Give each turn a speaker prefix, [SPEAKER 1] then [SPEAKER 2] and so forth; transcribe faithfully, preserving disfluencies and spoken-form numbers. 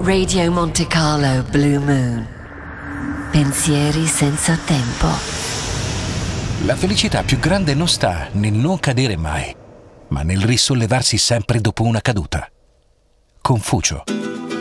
[SPEAKER 1] Radio Monte Carlo Blue Moon. Pensieri senza tempo.
[SPEAKER 2] La felicità più grande non sta nel non cadere mai, ma nel risollevarsi sempre dopo una caduta. Confucio.